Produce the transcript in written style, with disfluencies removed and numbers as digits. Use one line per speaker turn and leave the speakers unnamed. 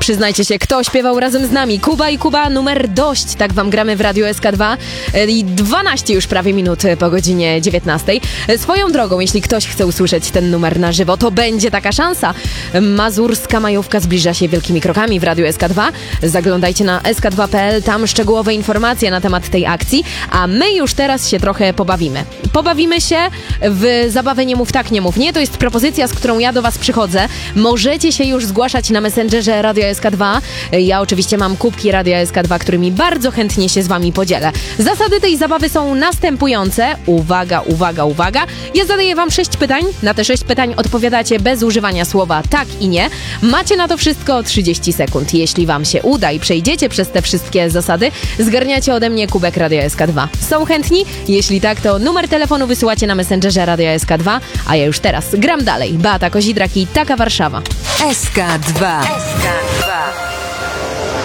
Przyznajcie się, kto śpiewał razem z nami? Kuba i Kuba, numer dość. Tak wam gramy w Radiu SK2 i 12 już prawie minut po godzinie 19. Swoją drogą, jeśli ktoś chce usłyszeć ten numer na żywo, to będzie taka szansa. Mazurska majówka zbliża się wielkimi krokami w Radiu SK2. Zaglądajcie na sk2.pl, tam szczegółowe informacje na temat tej akcji, a my już teraz się trochę pobawimy. Pobawimy się w zabawę Nie mów tak, nie mów nie. To jest propozycja, z którą ja do was przychodzę. Możecie się już zgłaszać na Messengerze Radio SK2. Ja oczywiście mam kubki Radia SK2, którymi bardzo chętnie się z wami podzielę. Zasady tej zabawy są następujące. Uwaga, uwaga, uwaga. Ja zadaję wam 6 pytań. Na te 6 pytań odpowiadacie bez używania słowa tak i nie. Macie na to wszystko 30 sekund. Jeśli wam się uda i przejdziecie przez te wszystkie zasady, zgarniacie ode mnie kubek Radia SK2. Są chętni? Jeśli tak, to numer telefonu wysyłacie na Messengerze Radia SK2, a ja już teraz gram dalej. Beata Kozidrak i Taka Warszawa.
SK2.